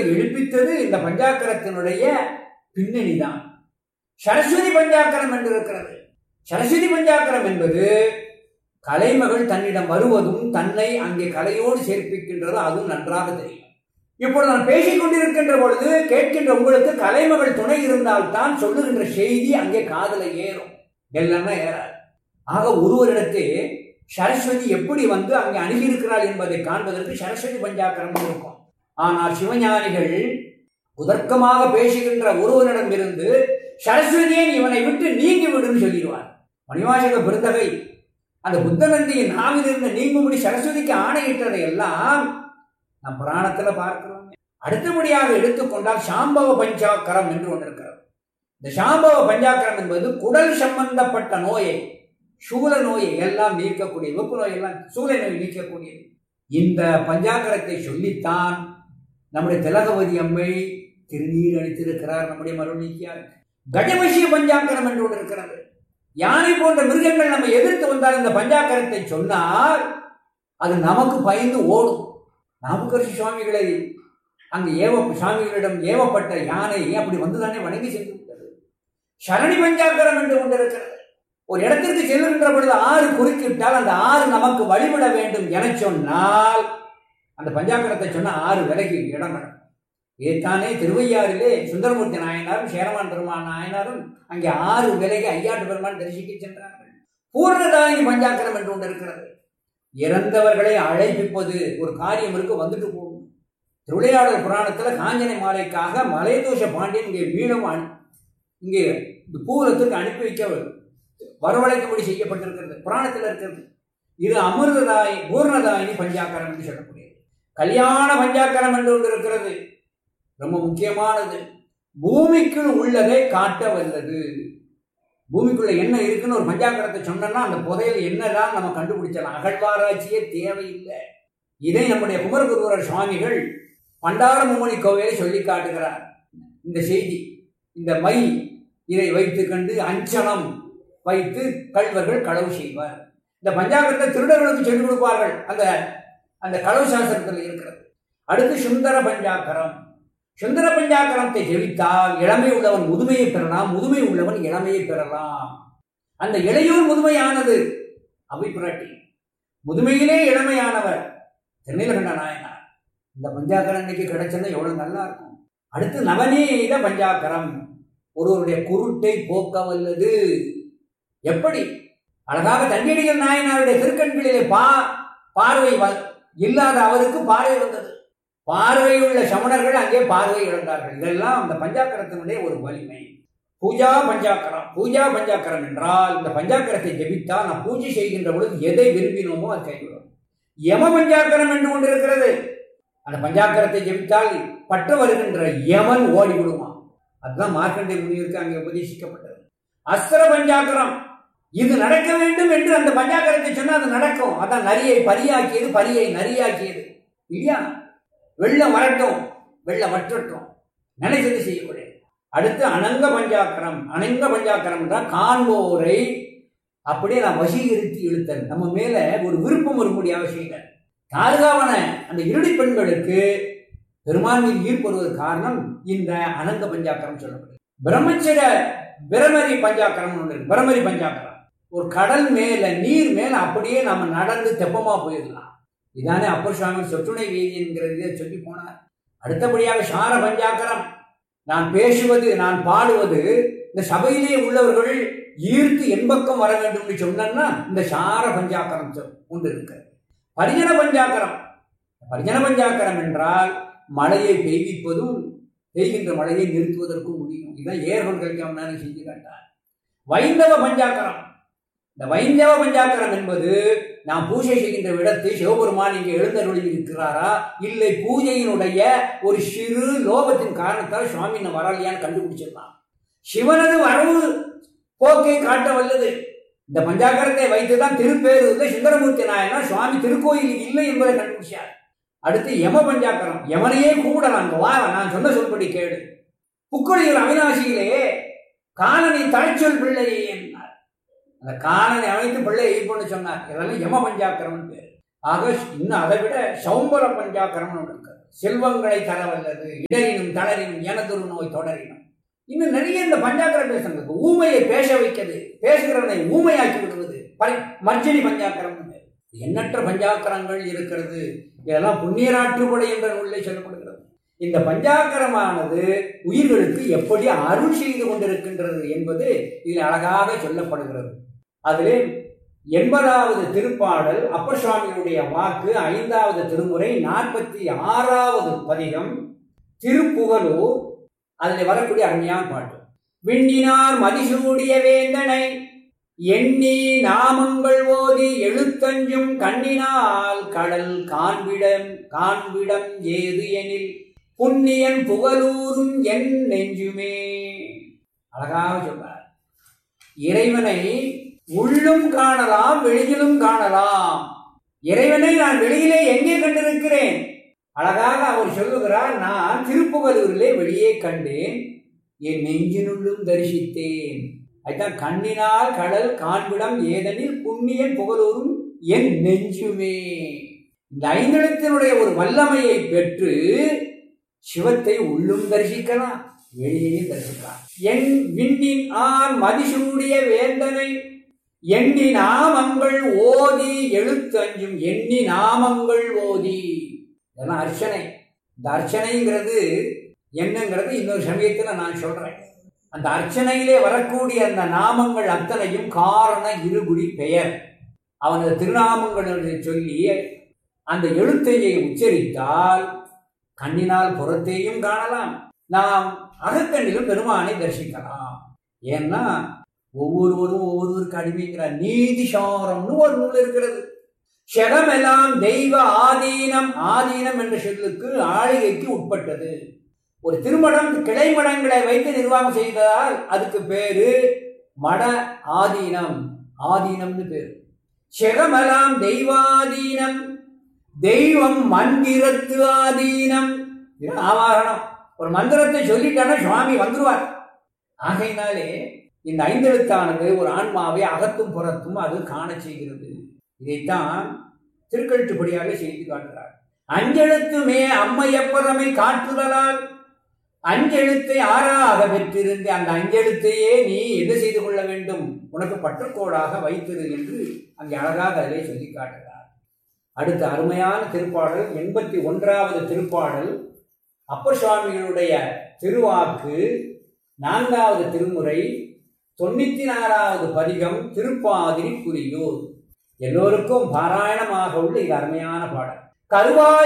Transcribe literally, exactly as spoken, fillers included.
எழுப்பித்தது இந்த பஞ்சாக்கரத்தினுடைய பின்னணிதான். சரஸ்வதி பஞ்சாக்கரம் என்று இருக்கிறது. சரஸ்வதி பஞ்சாக்கரம் என்பது கலைமகள் தன்னிடம் வருவதும் தன்னை அங்கே கலையோடு சேர்ப்பிக்கின்றதும் அதுவும் நன்றாக தெரியும். இப்பொழுது நான் பேசிக் கொண்டிருக்கின்ற பொழுது கேட்கின்ற உங்களுக்கு கலைமகள் துணை இருந்தால்தான் சொல்லுகின்ற செய்தி அங்கே காதல ஏறும், எல்லாமே ஏறாது. ஆக ஒருவரிடத்து சரஸ்வதி எப்படி வந்து அங்கே அணுகியிருக்கிறாள் என்பதை காண்பதற்கு சரஸ்வதி பஞ்சாக்கரம் இருக்கும். ஆனால் சிவஞானிகள் உதர்க்கமாக பேசுகின்ற ஒருவரிடம் இருந்து சரஸ்வதியை இவனை விட்டு நீங்கி விடுன்னு சொல்லிடுவார். மணிவாசக பெருந்தகை அந்த புத்தநந்தியின் நாவிலிருந்து நீங்கும்படி சரஸ்வதிக்கு ஆணையிட்டதை எல்லாம் நம் புராணத்துல பார்க்கிறோம். அடுத்தபடியாக எடுத்துக்கொண்டால் சாம்பவ பஞ்சாக்கரம் என்று ஒன்று இருக்கிறது. இந்த சாம்பவ பஞ்சாக்கரம் என்பது குடல் சம்பந்தப்பட்ட நோயை, சூல நோயை எல்லாம் நீக்கக்கூடிய, வெப்பு நோய் எல்லாம் சூளை நோய் நீக்கக்கூடியது. இந்த பஞ்சாக்கரத்தை சொல்லித்தான் நம்முடைய திலகவதி அம்மை திருநீர் அளித்திருக்கிறார் நம்முடைய மருளிக்கார். கஜவசிய பஞ்சாக்கரம் என்று ஒன்று இருக்கிறது. யானை போன்ற மிருகங்கள் நம்ம எதிர்த்து வந்தால் இந்த பஞ்சாக்கரத்தை சொன்னால் அது நமக்கு பயந்து ஓடும். நாவுக்கரசு சுவாமிகளை அங்கு ஏவ சுவாமிகளிடம் ஏவப்பட்ட யானை அப்படி வந்துதானே வணங்கி சென்று விட்டது. சரணி பஞ்சாக்கரம் என்று ஒன்று இருக்கிறது. ஒரு இடத்திற்கு செல்லுகின்ற பொழுது ஆறு குறுக்கிட்டால் அந்த ஆறு நமக்கு வழிவிட வேண்டும் என சொன்னால் அந்த பஞ்சாக்கரத்தை சொன்ன ஆறு விலகி இடம் நடக்கும். ஏத்தானே திருவையாறிலே சுந்தரமூர்த்தி நாயனாரும் சேரமான் பெருமான் நாயனாரும் அங்கே ஆறு விலகி ஐயாட்டு பெருமான் தரிசிக்க சென்றார்கள். பூர்ணதாயினி பஞ்சாக்கரம் என்று ஒன்று இருக்கிறது. இறந்தவர்களை அழைப்பிப்பது ஒரு காரியம் இருக்கு, வந்துட்டு போகும். திருவிளையாடல் புராணத்துல காஞ்சனை மாலைக்காக மலைதோஷ பாண்டியன் இங்கே மீண்டும் இங்கே பூலத்துக்கு அனுப்பி வைக்க வரவழைக்கும்படி செய்யப்பட்டிருக்கிறது, புராணத்தில் இருக்கிறது. இது அமிர்ததாயி பூர்ணதாயினி பஞ்சாக்கரம் என்று சொல்லக்கூடியது. கல்யாண பஞ்சாக்கரம் என்று ஒன்று இருக்கிறது, ரொம்ப முக்கியமானது. பூமிக்குள் உள்ளதை காட்ட வல்லது. பூமிக்குள்ள என்ன இருக்குன்னு ஒரு பஞ்சாக்கரத்தை சொன்னா அந்த புதையல் என்னதான் நம்ம கண்டுபிடிச்சலாம். அகழ்வாராய்ச்சியே தேவையில்லை. இதை நம்முடைய குமரகுருவரர் சுவாமிகள் பண்டார மும்மணி கோவையை சொல்லி காட்டுகிறார். இந்த செய்தி, இந்த மை இதை வைத்து கண்டு அஞ்சனம் வைத்து கள்வர்கள் களவு செய்வார். இந்த பஞ்சாக்கரத்தை திருடர்களுக்கு சொல்லிக் கொடுப்பார்கள். அந்த அந்த களவு சாஸ்திரத்தில் இருக்கிறது. அடுத்து சுந்தர பஞ்சாக்கரம். சுந்தர பஞ்சாக்கரத்தை ஜெபித்தால் இளமை உள்ளவன் முதுமையை பெறலாம், முதுமை உள்ளவன் இளமையை பெறலாம். அந்த இளையோர் முதுமையானது அவை புரட்டி, முதுமையிலே இளமையானவர் திருநீலகண்ட நாயனார். இந்த பஞ்சாக்கரம் இன்னைக்கு கிடைச்சதுன்னா எவ்வளவு நல்லா இருக்கும். அடுத்து நவநீத பஞ்சாக்கரம், ஒருவருடைய குருட்டை போக்க வல்லது. எப்படி அழகாக தண்டியடிகள் நாயனாருடைய திருக்கண்களிலே பா பார்வை இல்லாத அவருக்கு பார்வை வந்தது. பார்வையுள்ள சமணர்கள் அங்கே பார்வை இழந்தார்கள். இதெல்லாம் அந்த பஞ்சாக்கரத்தினுடைய ஒரு வலிமை. பூஜா பஞ்சாக்கரம். பூஜா பஞ்சாக்கரம் என்றால் இந்த பஞ்சாக்கரத்தை ஜெபித்தால் நாம் பூஜை செய்கின்ற பொழுது எதை விரும்பினோமோ அது கைவிடும். யம பஞ்சாக்கரம் என்று ஒன்று இருக்கிறது. அந்த பஞ்சாக்கரத்தை ஜெபித்தால் பற்ற வருகின்ற யமன் ஓடி விடுமா. அதுதான் மார்க்கண்டேய முனிவருக்கு அங்கே உபதேசிக்கப்பட்டது. அஸ்திர பஞ்சாக்கரம், இது நடக்க வேண்டும் என்று அந்த பஞ்சாக்கரத்தை சொன்னால் அது நடக்கும். அதான் நரியை பரியாக்கியது, பரியை நரியாக்கியது இல்லையா. வெள்ளம் வரட்டும், வெள்ளம் வற்றட்டும், நினைச்சது செய்யக்கூடிய. அடுத்து அனங்க பஞ்சாக்கரம். அனங்க பஞ்சாக்கரம் என்றால் காண்போரை அப்படியே நான் வசீகரித்து இழுத்தல், நம்ம மேல ஒரு விருப்பம் வரும்படி அவசியம். தார்காவன அந்த இருடி பெண்களுக்கு பெருமான் மீது ஈர்ப்படுவது காரணம் இந்த அனங்க பஞ்சாக்கரம் சொல்லப்படுது. பிரம்மச்சர பிரமரி பஞ்சாக்கரம் ஒன்று. பிரமரி பஞ்சாக்கரம் ஒரு கடல் மேல நீர் மேல அப்படியே நாம நடந்து தெப்பமா போயிடலாம். இதானே அப்பர் சுவாமி சொற்றுணை வீதி என்கிறத சொல்லி போனார். அடுத்தபடியாக சார பஞ்சாக்கரம். நான் பேசுவது, நான் பாடுவது இந்த சபையிலே உள்ளவர்கள் ஈர்த்து என்பக்கம் வர வேண்டும் என்று சொன்னா இந்த சார பஞ்சாக்கரம் ஒன்று இருக்கிறது. பரிஜன பஞ்சாக்கரம். பரிஜன பஞ்சாக்கரம் என்றால் மழையை பெய்விப்பதும் பெய்கின்ற மழையை நிறுத்துவதற்கும் முடியும். இதுதான் ஏர்வர்களுக்கு அவனால செஞ்சு காட்டார். வைந்தவ பஞ்சாக்கரம். இந்த வைந்தவ பஞ்சாக்கரம் என்பது நாம் பூஜை செய்கின்ற இடத்தை சிவபெருமான் இங்கே எழுந்தருளி இருக்கிறாரா, இல்லை பூஜையினுடைய ஒரு சிறு லோபத்தின் காரணத்தால் சுவாமி நம்ம வரலையான்னு கண்டுபிடிச்சிடலாம். சிவனது வரவு போக்கை காட்ட வல்லது. இந்த பஞ்சாக்கரத்தை வைத்துதான் திருப்பேரூர்ல சுந்தரமூர்த்தி நாயனார் சுவாமி திருக்கோயில் இல்லை என்பதை கண்டுபிடிச்சார். அடுத்து யம பஞ்சாக்கரம். யமனையே கூடலாம், வா நான் சொன்ன சொல்படி கேடு. புக்கொழியூர் அவிநாசியிலே காலனி தலைச்சொல் பிள்ளையே என்றார். அந்த காலனை அமைத்து பிள்ளையை ஈர்ப்பன்னு சொன்னார். இதெல்லாம் யம பஞ்சாக்கரம் பேர். ஆக இன்னும் அதை விட சௌம்பர பஞ்சாக்கரம் ஒன்று இருக்கிறது. செல்வங்களை தரவல்லது, இடரினும் தளரினும் எனதொரு நோய் தொடரினும். இன்னும் நிறைய இந்த பஞ்சாக்கரம் பேசுறது. ஊமையை பேச வைக்கிறது, பேசுகிறவனை ஊமையாக்கி விடுவது மர்ஜனி பஞ்சாக்கரம். எண்ணற்ற பஞ்சாக்கரங்கள் இருக்கிறது. இதெல்லாம் புண்ணியராற்றுப்படை என்ற நூலிலே சொல்லப்படுகிறது. இந்த பஞ்சாக்கரமானது உயிர்களுக்கு எப்படி அருள் செய்து கொண்டிருக்கின்றது என்பது இதில் அழகாக சொல்லப்படுகிறது. அதிலே எண்பதாவது திருப்பாடல் அப்பர் சுவாமியுடைய வாக்கு, ஐந்தாவது திருமுறை, நாற்பத்தி ஆறாவது பதிகம், திருப்புகலூர். அதில் வரக்கூடிய அருமையான பாட்டு. விண்ணினார் மதிசூடிய வேந்தனை எண்ணி நாமங்கள் ஓதி எழுத்தஞ்சும் கண்ணினால் கடல் காண்பிடம் காண்பிடம் ஏது எனில் புண்ணியன் புகழூரும் என் நெஞ்சுமே. அழகாக சொல்றார். இறைவனை உள்ளும் காணலாம், வெளியிலும் காணலாம். இறைவனை நான் வெளியிலே எங்கே கண்டிருக்கிறேன்? அழகாக அவர் சொல்லுகிறார், நான் திருப்புகலூரிலே வெளியே கண்டேன், என் நெஞ்சினுள்ளும் தரிசித்தேன். அதுதான் கண்ணினால் கடல் காண்பிடம் ஏதெனில் புண்ணியன் புகழூரும் என் நெஞ்சுமே. இந்த ஐந்தெழுத்தினுடைய ஒரு வல்லமையை பெற்று சிவத்தை உள்ளும் தரிசிக்கலாம், வெளியையும் தரிசிக்கலாம். என் விண்ணின் ஆர் மதிசூடிய வேந்தனை எண்ணி நாமங்கள் ஓதி எழுத்தஞ்சும். எண்ணி நாமங்கள் ஓதி, இதெல்லாம் அர்ச்சனை. இந்த அர்ச்சனைங்கிறது என்னங்கிறது இன்னொரு சமயத்தில் நான் சொல்றேன். அந்த அர்ச்சனையிலே வரக்கூடிய அந்த நாமங்கள் அத்தனையும் காரண இருகுடி பெயர். அவனது திருநாமங்களை சொல்லி அந்த எழுத்தையை உச்சரித்தால் கண்ணினால் புறத்தையும் காணலாம், நாம் அகக்கண்ணிலும் பெருமானை தரிசிக்கலாம். ஏன்னா ஒவ்வொருவரும் ஒவ்வொருவருக்கு அடிமைங்கிறார். நீதிசாரம்னு ஒரு நூல் இருக்கிறது. ஷெகமெல்லாம் தெய்வ ஆதீனம். ஆதீனம் என்ற சொல்லுக்கு ஆளிகைக்கு உட்பட்டது. ஒரு திருமடம் கிளை மடங்களை வைத்து நிர்வாகம் செய்ததால் அதுக்கு பேரு மட ஆதீனம், ஆதீனம்னு பேரு. ஷெகமெல்லாம் தெய்வாதீனம், தெய்வம் மந்திரத்து ஆதீனம். ஆவாகனம். ஒரு மந்திரத்தை சொல்லிட்டானா சுவாமி வந்துருவார். ஆகையினாலே இந்த ஐந்தெழுத்தானது ஒரு ஆன்மாவை அகத்தும் புறத்தும் அது காண செய்கிறது. இதைத்தான் திருக்கழுத்துப்படியாக செய்து காட்டுகிறார். அஞ்செழுத்துமே அம்மையப்பரமை காட்டுதலால் அஞ்செழுத்தை ஆறாக பெற்றிருந்து அந்த அஞ்செழுத்தையே நீ என்ன செய்து கொள்ள வேண்டும், உனக்கு பற்றுக்கோடாக வைத்திரு என்று அங்கே அழகாக அதிலே சொல்லி காட்டுகிறார். அடுத்த அருமையான திருப்பாடல் எண்பத்தி ஒன்றாவது திருப்பாடல் அப்பர் சுவாமிகளுடைய திருவாக்கு, நான்காவது திருமுறை, தொண்ணூத்தி நாலாவது பதிகம், திருப்பாதிரி குறியூர். எல்லோருக்கும் பாராயணமாக உள்ள இது அருமையான பாடல். கருவாய்